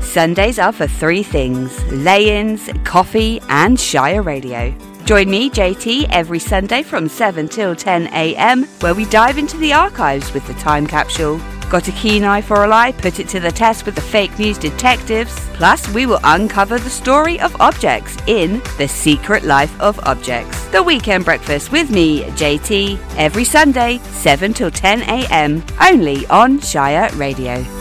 Sundays are for three things: lay-ins, coffee and Shire Radio. Join me, JT, every Sunday from 7 till 10 a.m, where we dive into the archives with the Time Capsule. Got a keen eye for a lie? Put it to the test with the fake news detectives. Plus, we will uncover the story of objects in The Secret Life of Objects. The Weekend Breakfast with me, JT, every Sunday, 7 till 10 a.m, only on Shire Radio.